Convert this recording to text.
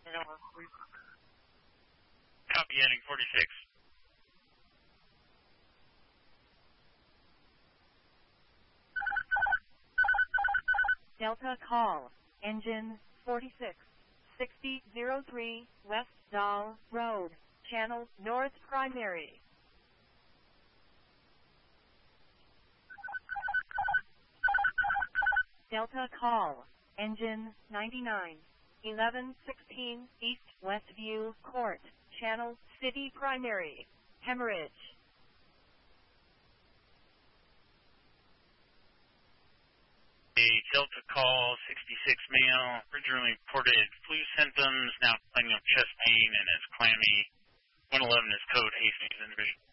Copy, heading 46. Delta call, engine 46, 6003 West Dahl Road, channel north primary. Delta call, engine 99, 1116 East Westview Court, channel city primary, Hemorrhage. A Delta call, 66 male, originally reported flu symptoms, now complaining of chest pain and is clammy. 111 is code Hastings individual.